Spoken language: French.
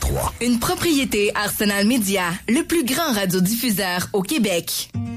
88.3. Une propriété Arsenal Média, le plus grand radiodiffuseur au Québec.